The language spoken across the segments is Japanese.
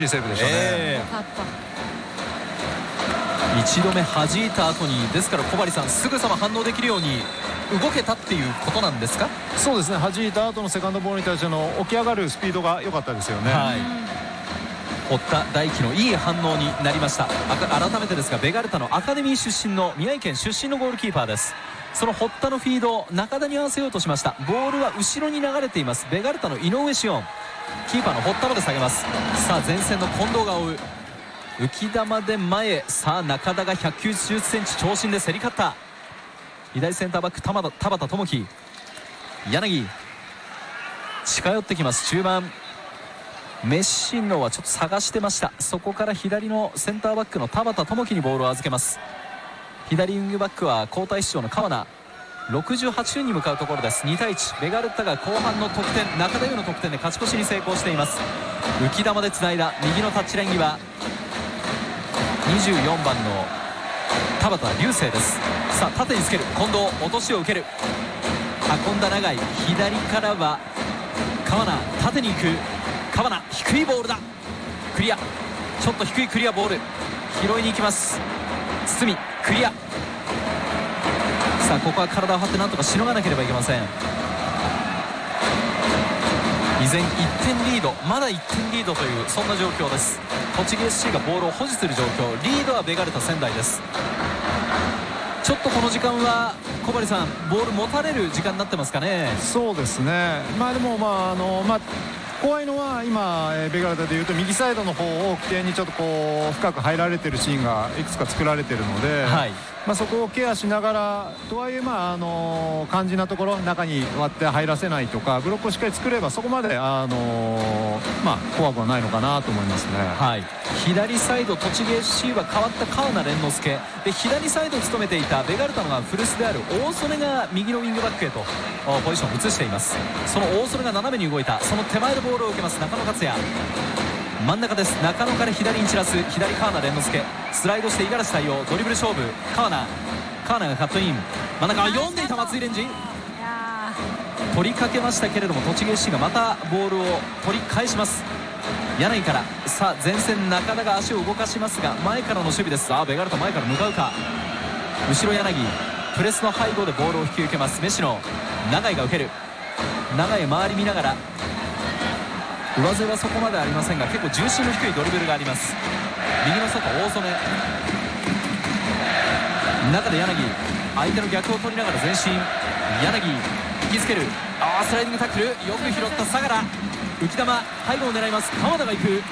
いいセーブでしたね。 一度目弾いた後に、ですから小針さんすぐさま反応できるように動けたっていうことなんですか？ そうですね、弾いた後のセカンドボールに対しての起き上がるスピードが良かったですよね。 堀田大輝のいい反応になりました。改めてですが、ベガルタのアカデミー出身の宮城県出身のゴールキーパーです。その堀田のフィードを中田に合わせようとしました。ボールは後ろに流れています。ベガルタの井上志音、キーパーの堀田まで下げます。さあ前線の近藤が追う、浮き球で前へ。さあ中田が190センチ長身で競り勝った。左センターバック田畑智樹、柳近寄ってきます。中盤メッシノはちょっと探してました。そこから左のセンターバックの田畑智樹にボールを預けます。左ウィングバックは交代出場の川名、68分に向かうところです。2対1、ベガルタが後半の得点、中田優の得点で勝ち越しに成功しています。浮き球でつないだ右のタッチライン際、24番の田畑流星です。さあ縦につける近藤、落としを受ける、運んだ長井、左からは川名、縦に行く川名、低いボールだ、クリア、ちょっと低いクリアボール、拾いに行きます。堤クリア。さあここは体を張ってなんとかしのがなければいけません。依然1点リード、まだ1点リードというそんな状況です。栃木 SC がボールを保持する状況、リードはベガルタ仙台です。ちょっとこの時間は小針さん、ボール持たれる時間になってますかね。 そうですね、でも怖いのは今ベガルタでいうと右サイドの方を起点にちょっとこう深く入られてるシーンがいくつか作られてるので、そこをケアしながら、とはいえ肝心なところ中に割って入らせないとか、ブロックをしっかり作ればそこまで怖くはないのかなと思いますね。 左サイド栃木 SC は変わった川名蓮之助で、左サイドを務めていたベガルタのが古巣である大曽根が右のウィングバックへとポジションを移しています。その大曽根が斜めに動いた、その手前でボールを受けます中野克也、真ん中です。中野から左に散らす、左川名蓮之助、スライドして五十嵐対応、ドリブル勝負、川名がカットイン、真ん中は読んでいた松井レンジ、取りかけましたけれども栃木 SC がまたボールを取り返します。柳から、さあ前線中田が足を動かしますが前からの守備です。ベガルタ前から向かうか、後ろ柳、プレスの背後でボールを引き受けます。飯野、永井が受ける、永井周り見ながら、上背はそこまでありませんが結構重心の低いドリブルがあります。右の外大曽根、中で柳、相手の逆を取りながら前進、柳引きつける、スライディングタックル、よく拾った相良、浮き球背後を狙います。川田が行く、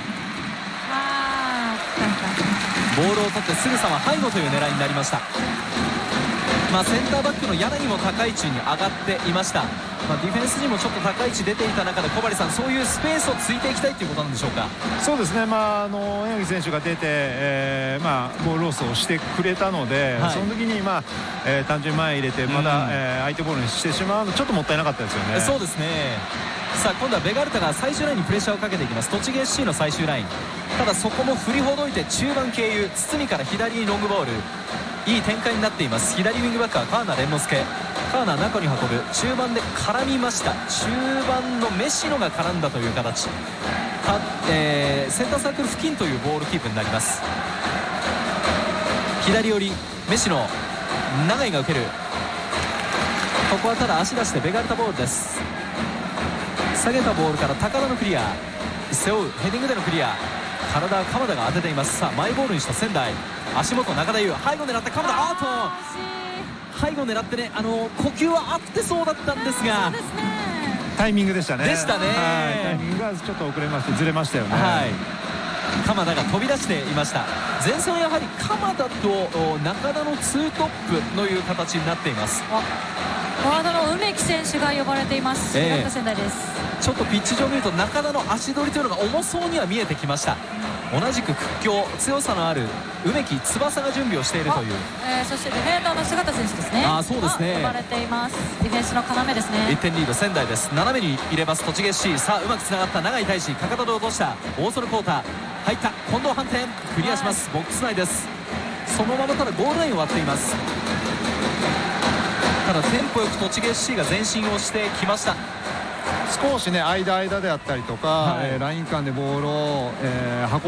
ボールを取ってすぐさま背後という狙いになりました。センターバックの柳も高い位置に上がっていました。ディフェンスにもちょっと高い位置出ていた中で小針さん、そういうスペースをついていきたいということなんでしょうか。 そうですね、柳選手が出て、ボールロスをしてくれたので、その時に単純に前入れてまた、相手ボールにしてしまうのちょっともったいなかったですよね。 そうですね。さあ今度はベガルタが最終ラインにプレッシャーをかけていきます。栃木 SC の最終ライン、ただそこも振りほどいて中盤経由、堤から左にロングボール、いい展開になっています。左ウィングバックは川名蓮之助、川名中に運ぶ、中盤で絡みました。中盤のメシノが絡んだという形、センターサークル付近というボールキープになります。左寄りメシノ、永井が受ける、ここはただ足出してベガルタボールです。下げたボールから高田のクリア、背負うヘディングでのクリア、体は鎌田が当てています。さあマイボールにした仙台、足元中田優、背後狙って鎌田、背後狙ってね、呼吸は合ってそうだったんですが、 タイミングでしたね。 タイミングがちょっと遅れましてずれましたよね。 鎌田が飛び出していました。前線はやはり鎌田と中田のツートップのいう形になっています。 フォワードの梅木選手が呼ばれています。ベガルタ仙台です。 ちょっとピッチ上を見ると中田の足取りというのが重そうには見えてきました。同じく屈強、強さのある梅木翼が準備をしているという、 そしてディフェンダーの姿選手ですね。 そうですね、 呼ばれています。ディフェンスの要ですね。 1点リード仙台です。斜めに入れます栃木 SC。 さあうまくつながった永井大志、かかとで落とした大曽根浩太、入った近藤反転、クリアします。ボックス内です。そのままただゴールラインを割っています。ただテンポよく栃木 SC が前進をしてきました。 少しね間であったりとか、ライン間でボールを、運